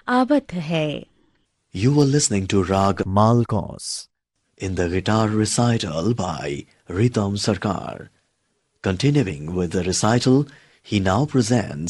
आबद्ध है। You were listening to Rag Malkos in the guitar recital by Ritam Sarkar. Continuing with the recital, he now presents